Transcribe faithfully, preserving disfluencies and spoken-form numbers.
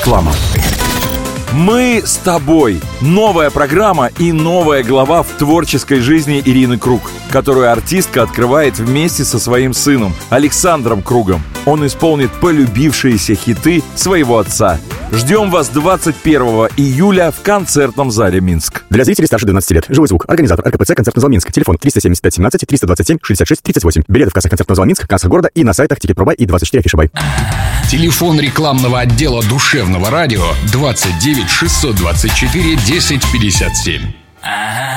Реклама. «Мы с тобой» — новая программа и новая глава в творческой жизни Ирины Круг, которую артистка открывает вместе со своим сыном Александром Кругом. Он исполнит полюбившиеся хиты своего отца. Ждем вас двадцать первого июля в концертном зале Минск. Для зрителей старше двенадцати лет. Живой звук. Организатор эр ка пэ цэ «Концертный зал Минск». Телефон триста семьдесят пять семнадцать триста двадцать семь шестьдесят шесть тридцать восемь. Билеты в кассах «Концертного зала Минск», кассах города и на сайтах Тикет.Пробай и двадцать четыре Афишабай. Телефон рекламного отдела душевного радио двадцать девять шестьсот двадцать четыре десять пятьдесят семь.